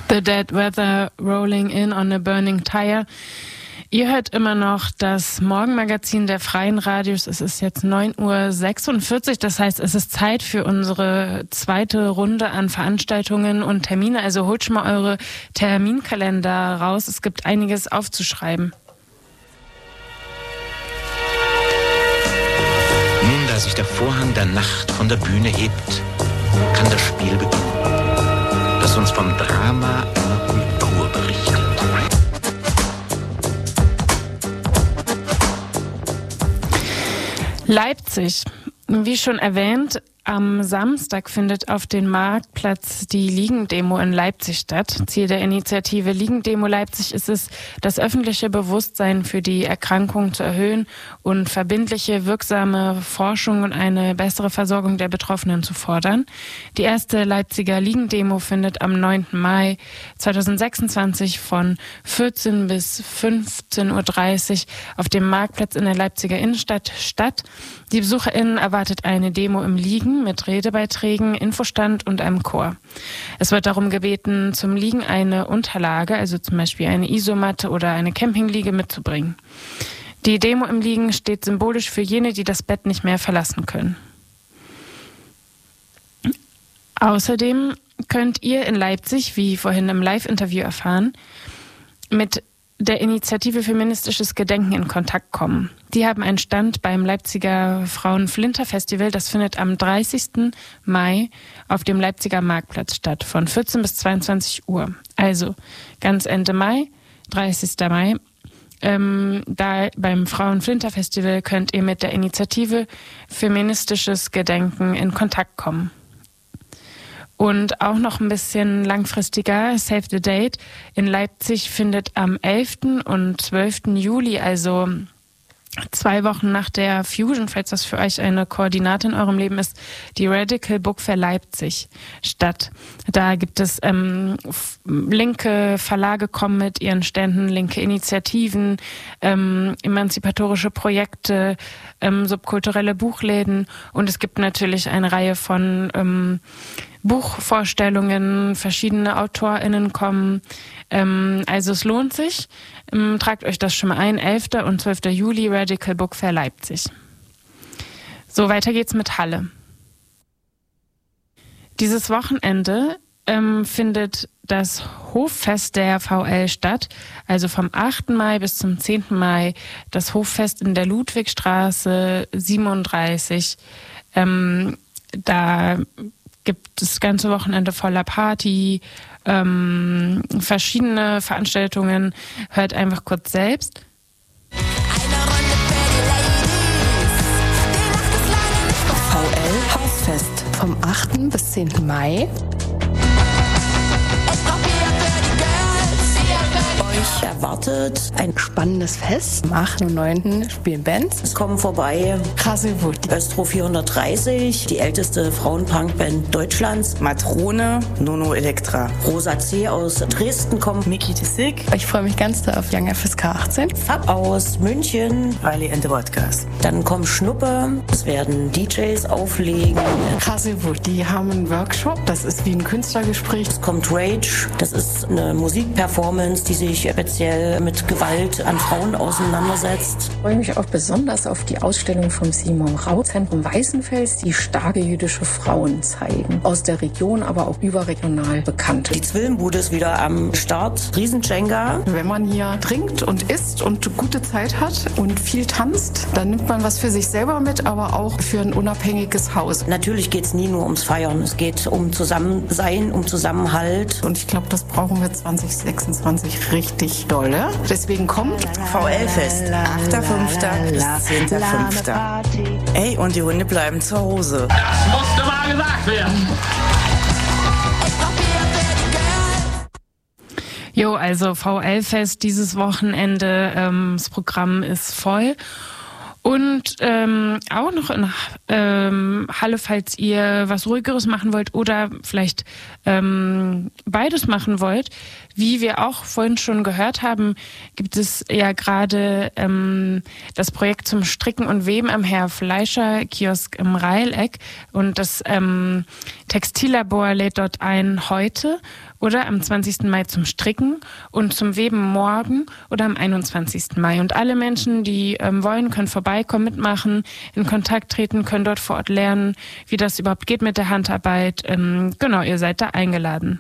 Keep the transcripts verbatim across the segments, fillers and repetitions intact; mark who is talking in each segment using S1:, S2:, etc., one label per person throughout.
S1: The Dead Weather Rolling in on a Burning Tire. Ihr hört immer noch das Morgenmagazin der Freien Radios. Es ist jetzt neun Uhr sechsundvierzig. Das heißt, es ist Zeit für unsere zweite Runde an Veranstaltungen und Termine. Also holt schon mal eure Terminkalender raus. Es gibt einiges aufzuschreiben.
S2: Nun, da sich der Vorhang der Nacht von der Bühne hebt, kann das Spiel beginnen, das uns vom Drama einer Kultur berichtet.
S1: Leipzig. Wie schon erwähnt, am Samstag findet auf dem Marktplatz die Liegendemo in Leipzig statt. Ziel der Initiative Liegendemo Leipzig ist es, das öffentliche Bewusstsein für die Erkrankung zu erhöhen und verbindliche, wirksame Forschung und eine bessere Versorgung der Betroffenen zu fordern. Die erste Leipziger Liegendemo findet am neunten Mai zweitausendsechsundzwanzig von vierzehn bis fünfzehn Uhr dreißig auf dem Marktplatz in der Leipziger Innenstadt statt. Die BesucherInnen erwartet eine Demo im Liegen mit Redebeiträgen, Infostand und einem Chor. Es wird darum gebeten, zum Liegen eine Unterlage, also zum Beispiel eine Isomatte oder eine Campingliege mitzubringen. Die Demo im Liegen steht symbolisch für jene, die das Bett nicht mehr verlassen können. Außerdem könnt ihr in Leipzig, wie vorhin im Live-Interview erfahren, mit der Initiative Feministisches Gedenken in Kontakt kommen. Die haben einen Stand beim Leipziger Frauenflinter-Festival. Das findet am dreißigsten Mai auf dem Leipziger Marktplatz statt, von vierzehn bis zweiundzwanzig Uhr. Also ganz Ende Mai, dreißigsten Mai. Ähm, da beim Frauenflinter-Festival könnt ihr mit der Initiative Feministisches Gedenken in Kontakt kommen. Und auch noch ein bisschen langfristiger, Save the Date in Leipzig findet am elften und zwölften Juli, also zwei Wochen nach der Fusion, falls das für euch eine Koordinate in eurem Leben ist, die Radical Book Fair Leipzig statt. Da gibt es ähm, linke Verlage kommen mit ihren Ständen, linke Initiativen, ähm, emanzipatorische Projekte, ähm, subkulturelle Buchläden und es gibt natürlich eine Reihe von ähm, Buchvorstellungen, verschiedene AutorInnen kommen. Ähm, also es lohnt sich. Ähm, tragt euch das schon mal ein. elften und zwölften Juli, Radical Book Fair Leipzig. So, weiter geht's mit Halle. Dieses Wochenende ähm, findet das Hoffest der V L statt. Also vom achten Mai bis zum zehnten Mai das Hoffest in der Ludwigstraße siebenunddreißig. Ähm, da gibt das ganze Wochenende voller Party, ähm, verschiedene Veranstaltungen. Hört einfach kurz selbst.
S3: V L Hausfest vom achten bis zehnten Mai.
S4: Euch erwartet
S3: Ein spannendes Fest. Am achten und neunten spielen Bands.
S4: Es kommen vorbei
S3: Kraselwood,
S4: Östro vierhundertdreißig, die älteste Frauenpunkband Deutschlands.
S5: Matrone, Nono Elektra.
S4: Rosa C. aus Dresden kommt.
S5: Mickey the Sick,
S3: ich freue mich ganz doll auf Young F S K achtzehn.
S4: Fab aus München.
S5: Riley and the Vodkas.
S4: Dann kommt Schnuppe. Es werden D Js auflegen.
S3: Kraselwood, die haben einen Workshop. Das ist wie ein Künstlergespräch.
S4: Es kommt Rage. Das ist eine Musikperformance, die sich speziell mit Gewalt an Frauen auseinandersetzt.
S6: Ich freue mich auch besonders auf die Ausstellung vom Simon Rau Zentrum Weißenfels, die starke jüdische Frauen zeigen. Aus der Region, aber auch überregional bekannt.
S4: Die Zwillenbude ist wieder am Start. Riesenjenga.
S3: Wenn man hier trinkt und isst und gute Zeit hat und viel tanzt, dann nimmt man was für sich selber mit, aber auch für ein unabhängiges Haus.
S4: Natürlich geht es nie nur ums Feiern. Es geht um Zusammensein, um Zusammenhalt.
S3: Und ich glaube, das brauchen wir zwanzig sechsundzwanzig richtig dolle. Deswegen kommt
S5: V L-Fest, achter fünfter bis zehnter fünfter Ey, und die Hunde bleiben zu Hause.
S7: Das musste mal gesagt werden.
S1: Jo, also V L-Fest dieses Wochenende, ähm, das Programm ist voll. Und ähm, auch noch in ähm, Halle, falls ihr was Ruhigeres machen wollt oder vielleicht ähm, beides machen wollt. Wie wir auch vorhin schon gehört haben, gibt es ja gerade ähm, das Projekt zum Stricken und Weben am Herr Fleischer Kiosk im Reileck. Und das ähm, Textillabor lädt dort ein heute. oder am zwanzigsten Mai zum Stricken und zum Weben morgen oder am einundzwanzigsten Mai. Und alle Menschen, die ähm, wollen, können vorbeikommen, mitmachen, in Kontakt treten, können dort vor Ort lernen, wie das überhaupt geht mit der Handarbeit. Ähm, genau, ihr seid da eingeladen.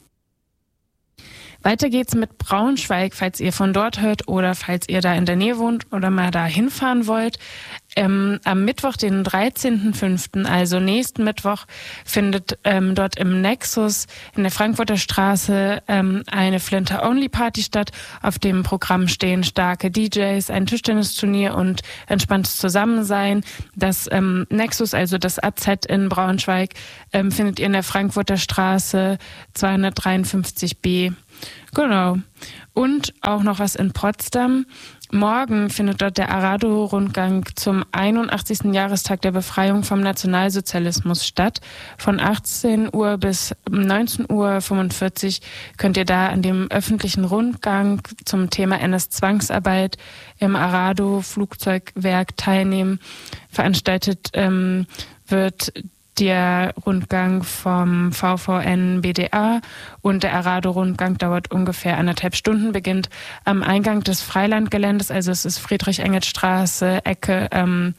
S1: Weiter geht's mit Braunschweig, falls ihr von dort hört oder falls ihr da in der Nähe wohnt oder mal da hinfahren wollt. Ähm, am Mittwoch, den dreizehnten fünften, also nächsten Mittwoch, findet ähm, dort im Nexus in der Frankfurter Straße ähm, eine Flinter-Only-Party statt. Auf dem Programm stehen starke D Js, ein Tischtennisturnier und entspanntes Zusammensein. Das ähm, Nexus, also das A Z in Braunschweig, ähm, findet ihr in der Frankfurter Straße zweihundertdreiundfünfzig b. Genau. Und auch noch was in Potsdam. Morgen findet dort der Arado-Rundgang zum einundachtzigsten Jahrestag der Befreiung vom Nationalsozialismus statt. Von achtzehn Uhr bis neunzehn Uhr fünfundvierzig könnt ihr da an dem öffentlichen Rundgang zum Thema N S-Zwangsarbeit im Arado-Flugzeugwerk teilnehmen. Veranstaltet ähm, wird der Rundgang vom V V N B D A und der Arado-Rundgang dauert ungefähr anderthalb Stunden, beginnt am Eingang des Freilandgeländes, also es ist Friedrich-Engels-Straße, Ecke ähm,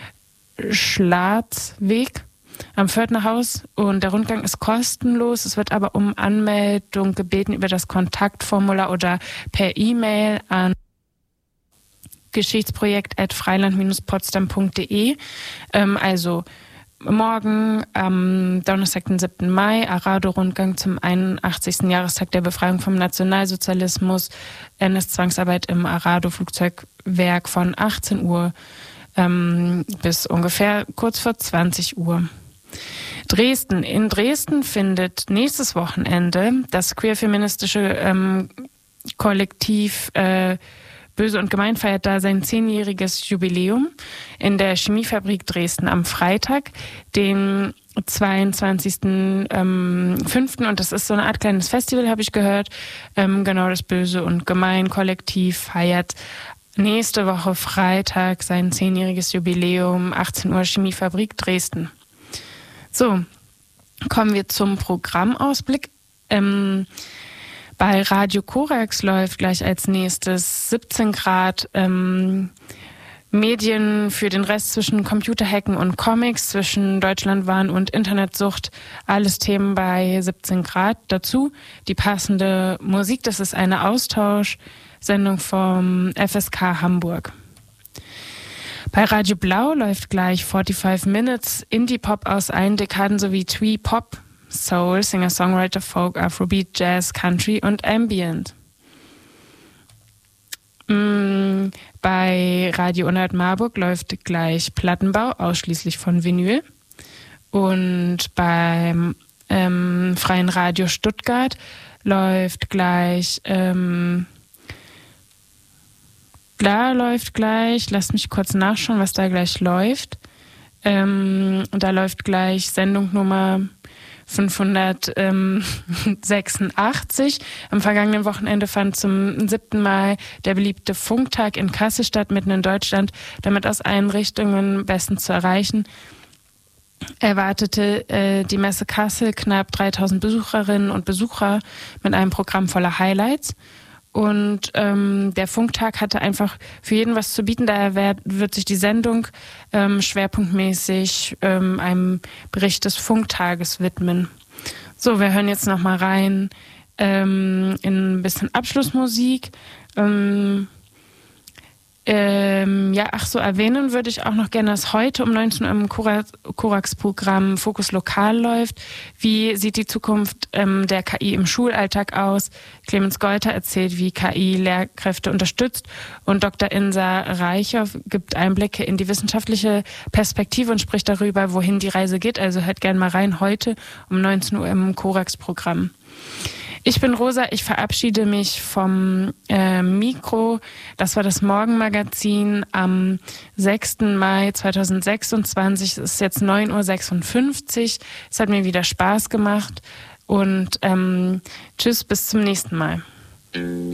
S1: Schlarzweg am Pförtnerhaus und der Rundgang ist kostenlos. Es wird aber um Anmeldung gebeten über das Kontaktformular oder per E-Mail an geschichtsprojekt at freiland dash potsdam punkt de. Ähm, also morgen am Donnerstag, den siebten Mai, Arado-Rundgang zum einundachtzigsten Jahrestag der Befreiung vom Nationalsozialismus, N S-Zwangsarbeit im Arado-Flugzeugwerk von achtzehn Uhr ähm, bis ungefähr kurz vor zwanzig Uhr. Dresden. In Dresden findet nächstes Wochenende das queer-feministische ähm, Kollektiv äh, Böse und Gemein feiert da sein zehnjähriges Jubiläum in der Chemiefabrik Dresden am Freitag, den zweiundzwanzigsten fünften Und das ist so eine Art kleines Festival, habe ich gehört. Ähm, genau, das Böse und Gemein Kollektiv feiert nächste Woche Freitag sein zehnjähriges Jubiläum, achtzehn Uhr Chemiefabrik Dresden. So, kommen wir zum Programmausblick. Ähm, Bei Radio Korax läuft gleich als nächstes siebzehn Grad ähm, Medien für den Rest zwischen Computerhacken und Comics, zwischen Deutschlandwahn und Internetsucht. Alles Themen bei siebzehn Grad. Dazu die passende Musik. Das ist eine Austauschsendung vom F S K Hamburg. Bei Radio Blau läuft gleich forty-five Minutes Indie-Pop aus allen Dekaden sowie Twee-Pop, Soul, Singer-Songwriter, Folk, Afrobeat, Jazz, Country und Ambient. Mm, bei Radio Unhört Marburg läuft gleich Plattenbau, ausschließlich von Vinyl. Und beim ähm, Freien Radio Stuttgart läuft gleich, ähm, da läuft gleich, lasst mich kurz nachschauen, was da gleich läuft. Ähm, da läuft gleich Sendung Nummer fünfhundertsechsundachtzig. Am vergangenen Wochenende fand zum siebten Mal der beliebte Funktag in Kassel statt, mitten in Deutschland, damit aus allen Richtungen bestens zu erreichen. Erwartete äh, die Messe Kassel knapp dreitausend Besucherinnen und Besucher mit einem Programm voller Highlights. Und ähm, der Funktag hatte einfach für jeden was zu bieten. Daher wird, wird sich die Sendung ähm, schwerpunktmäßig ähm, einem Bericht des Funktages widmen. So, wir hören jetzt noch mal rein ähm, in ein bisschen Abschlussmusik. Ähm, Ähm, ja, ach so, erwähnen würde ich auch noch gerne, dass heute um neunzehn Uhr im Korax-Programm Fokus Lokal läuft. Wie sieht die Zukunft ähm, der K I im Schulalltag aus? Clemens Golter erzählt, wie K I Lehrkräfte unterstützt, und Doktor Insa Reichow gibt Einblicke in die wissenschaftliche Perspektive und spricht darüber, wohin die Reise geht. Also hört gerne mal rein, heute um neunzehn Uhr im Korax-Programm. Ich bin Rosa, ich verabschiede mich vom äh, Mikro. Das war das Morgenmagazin am sechsten Mai zweitausendsechsundzwanzig. Es ist jetzt neun Uhr sechsundfünfzig. Es hat mir wieder Spaß gemacht und ähm, tschüss, bis zum nächsten Mal.